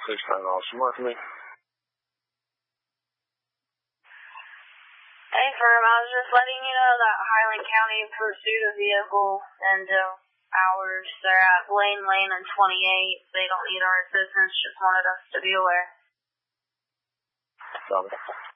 $600 some more for me. Hey, firm, I was just letting you know that Highland County pursued a vehicle into ours. They're at Blaine Lane and 28. They don't need our assistance, just wanted us to be aware. Got it.